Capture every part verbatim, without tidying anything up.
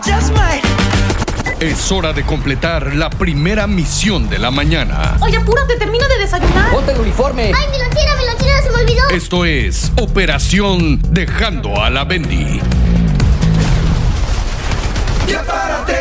Es hora de completar la primera misión de la mañana. Oye, apúrate, termina de desayunar. ¡Ponte el uniforme! ¡Ay, mi lonchera, mi lonchera, se me olvidó! Esto es Operación Dejando a la Bendy. ¡Ya párate!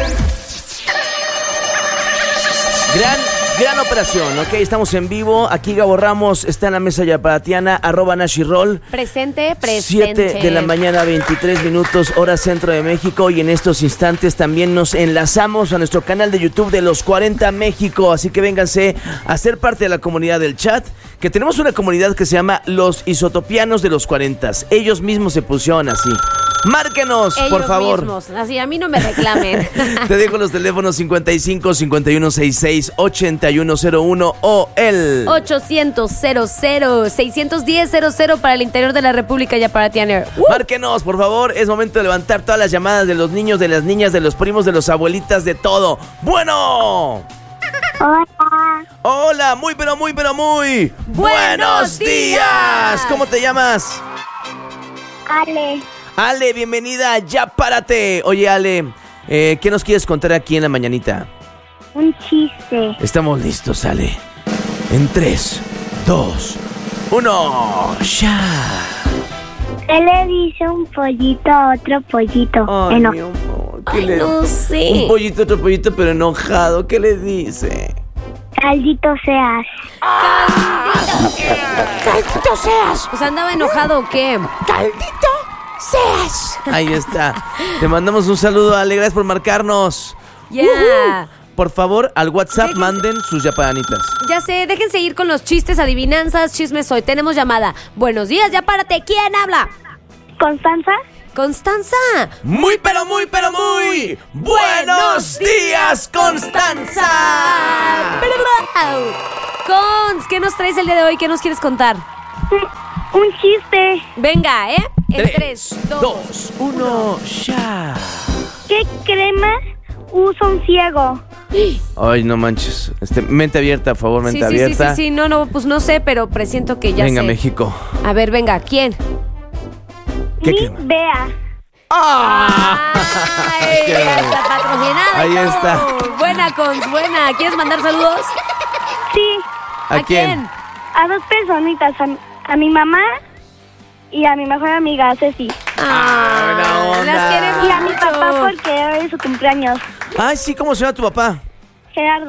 Gran, gran operación, ¿ok? Estamos en vivo. Aquí Gabo Ramos está en la mesa yaparatiana, arroba Nashirol. Presente, presente. siete de la mañana, veintitrés minutos, hora centro de México. Y en estos instantes también nos enlazamos a nuestro canal de YouTube de Los cuarenta México. Así que vénganse a ser parte de la comunidad del chat. Que tenemos una comunidad que se llama Los Isotopianos de los cuarenta. Ellos mismos se pusieron así. Márquenos, Ellos por favor. Mismos. Así, a mí no me reclamen. Te dejo los teléfonos cincuenta y cinco, cincuenta y uno sesenta y seis, ochenta y uno cero uno o el ochocientos, cero cero, seiscientos diez, cero cero para el interior de la República Yaparatiana. ¡Uh! Márquenos, por favor. Es momento de levantar todas las llamadas de los niños, de las niñas, de los primos, de los abuelitas, de todo. ¡Bueno! Hola. Hola, muy pero muy pero muy ¡Buenos días! ¿Cómo te llamas? Ale. Ale, bienvenida, ya párate. Oye, Ale, eh, ¿qué nos quieres contar aquí en la mañanita? Un chiste. Estamos listos, Ale. En tres, dos, uno, ya. ¿Qué le dice un pollito a otro pollito? Ay, Eno- mi amor, ¿qué Ay, le- no sé. Un pollito, otro pollito, pero enojado. ¿Qué le dice? Caldito seas. ¡Caldito seas! Pues andaba enojado, ¿o qué? ¡Caldito seas! Ahí está. Te mandamos un saludo, Ale. Gracias por marcarnos. Ya. Ujú. Por favor, al WhatsApp Déjense- manden sus yapanitas. Ya sé, déjense ir con los chistes, adivinanzas, chismes hoy. Tenemos llamada. Buenos días, ya párate. ¿Quién habla? ¿Constanza? Constanza. Muy, pero muy, pero muy buenos días, Constanza. Cons, ¿qué nos traes el día de hoy? ¿Qué nos quieres contar? Un, un chiste. Venga, ¿eh? En Tres, tres, dos, dos, uno, ya. ¿Qué crema usa un ciego? Ay, no manches. Este, mente abierta, por favor, mente Sí, sí, sí, abierta. sí, sí, no, no, pues no sé, pero presiento que ya Venga, sé. México. A ver, venga, ¿quién? ¿Qué Ni crema? vea. ¡Ah! ¡Ay! Qué Ya bueno. está patrocinada. y Ahí todo. está. Buena, Cons, buena. ¿Quieres mandar saludos? Sí, ¿A quién? a dos personitas. A, a mi mamá y a mi mejor amiga, Ceci. Ah, buena onda. las queremos Y a mi mucho. papá porque hoy es su cumpleaños. Ay, sí, ¿cómo se llama tu papá? Gerardo.